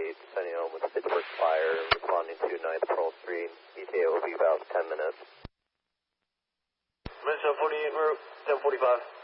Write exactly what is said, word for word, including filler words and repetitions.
forty-eight, sending home with Pittsburgh Fire, responding to ninth Pearl Street. E T A will be about ten minutes. Minutes forty-eight, route ten forty-five.